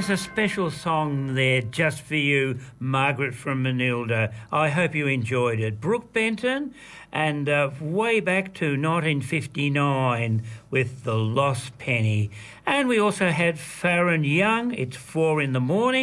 Yes, a special song there just for you, Margaret from Manilda. I hope you enjoyed it. Brooke Benton, and way back to 1959 with The Lost Penny. And we also had Farron Young, It's 4 in the Morning.